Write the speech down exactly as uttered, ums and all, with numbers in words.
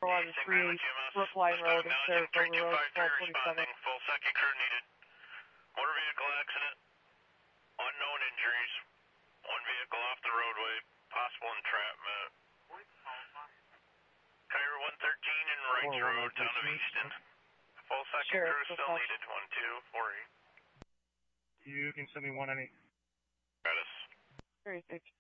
on the three eight Brookline Road and Saratoga Road, twelve forty-seven. Full second crew needed. Motor vehicle accident. Unknown injuries. One vehicle off the roadway. Possible entrapment. Cairo one thirteen and Wrights Road, town of Easton. Full second Sheriff, crew still needed. one two four eight. You can send me one any. Got us. Very thanks.